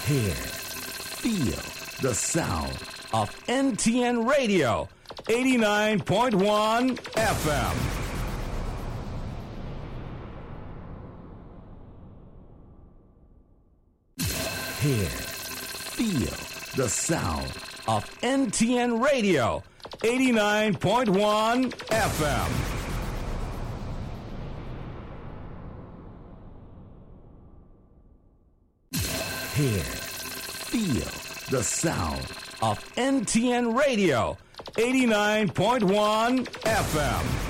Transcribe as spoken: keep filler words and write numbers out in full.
Hear, feel the sound of N T N Radio, eighty-nine point one F M. Hear, feel the sound of N T N Radio, eighty-nine point one F M. Hear, feel the sound of N T N Radio, eighty-nine point one F M.